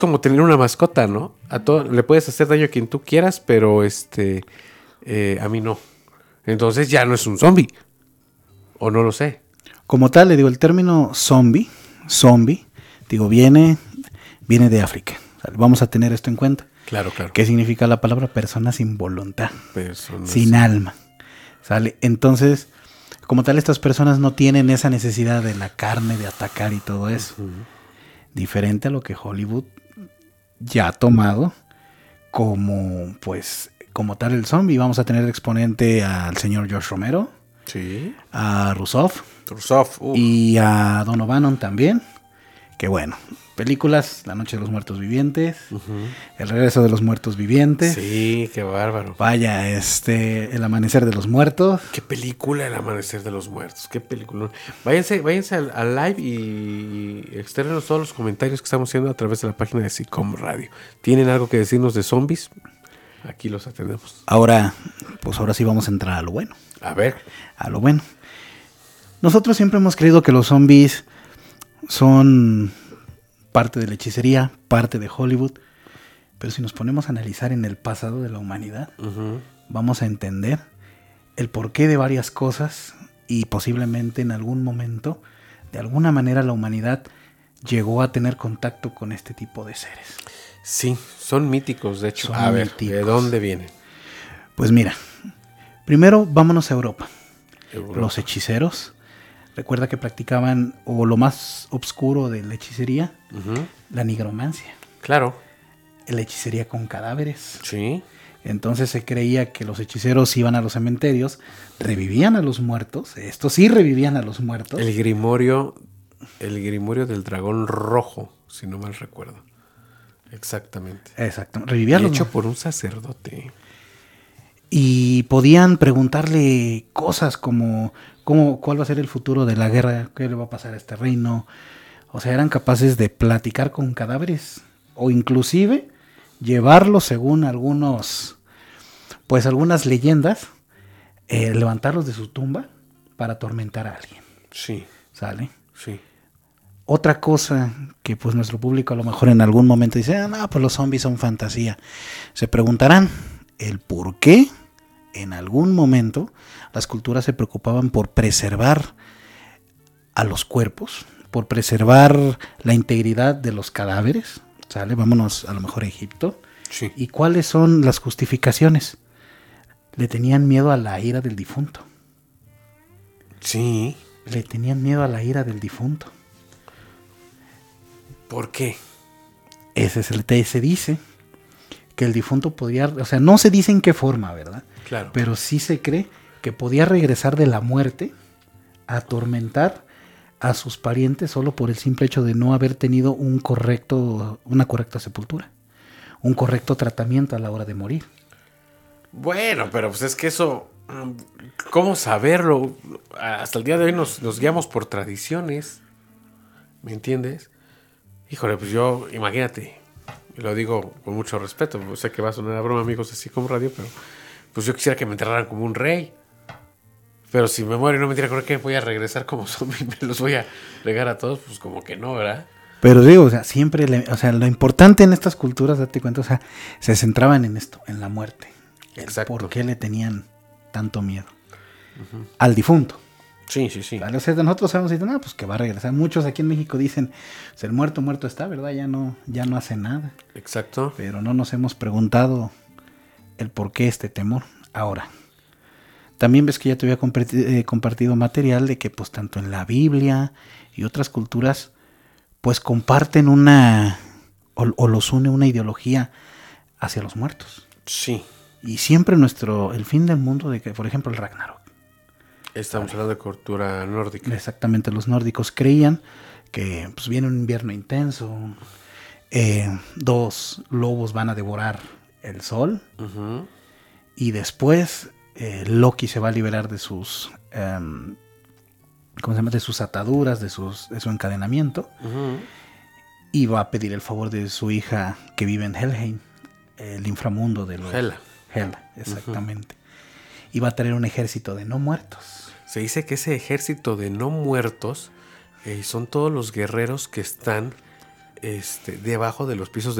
como tener una mascota, ¿no? A todo le puedes hacer daño a quien tú quieras, pero a mí no. Entonces ya no es un zombie. O no lo sé. Como tal, le digo, el término zombie, digo, viene de África. O sea, vamos a tener esto en cuenta. Claro, claro. ¿Qué significa la palabra persona sin voluntad? Persona sin alma. ¿Sale? Entonces, como tal, estas personas no tienen esa necesidad de la carne, de atacar y todo eso. Uh-huh. Diferente a lo que Hollywood ya ha tomado como como tal el zombie. Vamos a tener de exponente al señor George Romero, sí, a Rousseau uf. y a Don O'Bannon también. Que bueno, películas, La Noche de los Muertos Vivientes, uh-huh. El Regreso de los Muertos Vivientes. Sí, qué bárbaro. Vaya, El Amanecer de los Muertos. Qué película, El Amanecer de los Muertos. Qué película. Váyanse al live y externos todos los comentarios que estamos haciendo a través de la página de SICOM Radio. ¿Tienen algo que decirnos de zombies? Aquí los atendemos. Ahora sí vamos a entrar a lo bueno. A ver. A lo bueno. Nosotros siempre hemos creído que los zombies son parte de la hechicería, parte de Hollywood, pero si nos ponemos a analizar en el pasado de la humanidad, uh-huh. vamos a entender el porqué de varias cosas y posiblemente en algún momento, de alguna manera la humanidad llegó a tener contacto con este tipo de seres. Sí, son míticos, de hecho. Son ver, míticos. ¿De dónde vienen? Pues mira, primero vámonos a Europa. Los hechiceros. Recuerda que practicaban, o lo más oscuro de la hechicería, uh-huh. la nigromancia. Claro. La hechicería con cadáveres. Sí. Entonces se creía que los hechiceros iban a los cementerios, revivían a los muertos. Estos sí revivían a los muertos. El grimorio del dragón rojo, si no mal recuerdo. Exactamente. Exacto. Revivían hecho por un sacerdote. Y podían preguntarle cosas como cuál va a ser el futuro de la guerra, qué le va a pasar a este reino. O sea, eran capaces de platicar con cadáveres o inclusive llevarlos, según algunas leyendas, levantarlos de su tumba para atormentar a alguien. Sí. ¿Sale? Sí. Otra cosa que pues nuestro público a lo mejor en algún momento dice, no, pues los zombies son fantasía. Se preguntarán el por qué en algún momento las culturas se preocupaban por preservar a los cuerpos, por preservar la integridad de los cadáveres. ¿Sale? Vámonos a lo mejor a Egipto. Sí. ¿Y cuáles son las justificaciones? Le tenían miedo a la ira del difunto. Sí. Le tenían miedo a la ira del difunto. ¿Por qué? Ese es el se dice que el difunto podía, o sea, no se dice en qué forma, ¿verdad? Claro. Pero sí se cree que podía regresar de la muerte a atormentar a sus parientes solo por el simple hecho de no haber tenido una correcta sepultura, un correcto tratamiento a la hora de morir. Bueno, pero pues es que eso, ¿cómo saberlo? Hasta el día de hoy nos guiamos por tradiciones, ¿me entiendes? Híjole, pues yo, imagínate, lo digo con mucho respeto, sé que va a sonar a broma, amigos, así como radio, pero pues yo quisiera que me enterraran como un rey. Pero si me muero y no me tira, creo que voy a regresar como zombie, me los voy a regar a todos, pues como que no, ¿verdad? Pero digo, o sea, siempre, lo importante en estas culturas, date cuenta, o sea, se centraban en esto, en la muerte. Exacto. ¿Por qué le tenían tanto miedo? Uh-huh. Al difunto. Sí, sí, sí. ¿Vale? O sea, nosotros sabemos, pues que va a regresar. Muchos aquí en México dicen, pues el muerto está, ¿verdad? Ya no hace nada. Exacto. Pero no nos hemos preguntado el por qué este temor. Ahora, también ves que ya te había compartido material de que pues tanto en la Biblia y otras culturas pues comparten o los une una ideología hacia los muertos. Sí. Y siempre el fin del mundo de que, por ejemplo, el Ragnarok. Estamos hablando de cultura nórdica. Exactamente, los nórdicos creían que pues viene un invierno intenso, 2 lobos van a devorar el sol, uh-huh. y después Loki se va a liberar de sus de sus ataduras, de su encadenamiento, uh-huh. y va a pedir el favor de su hija que vive en Helheim, el inframundo de los Hela, exactamente. Uh-huh. Y va a traer un ejército de no muertos. Se dice que ese ejército de no muertos son todos los guerreros que están debajo de los pisos